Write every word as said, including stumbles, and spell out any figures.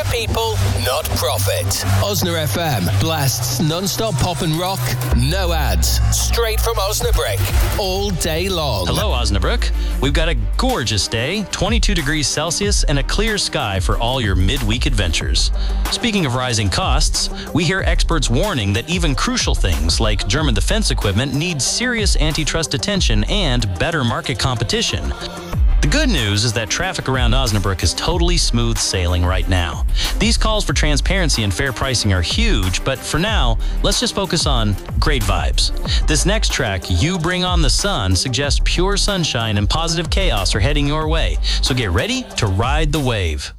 people, not profit. Osna F M blasts non-stop pop and rock, no ads, straight from Osnabrück, all day long. Hello, Osnabrück. We've got a gorgeous day, twenty-two degrees Celsius, and a clear sky for all your midweek adventures. Speaking of rising costs, we hear experts warning that even crucial things like German defense equipment need serious antitrust attention and better market competition. The good news is that traffic around Osnabrück is totally smooth sailing right now. These calls for transparency and fair pricing are huge, but for now, let's just focus on great vibes. This next track, You Bring on the Sun, suggests pure sunshine and positive chaos are heading your way, so get ready to ride the wave.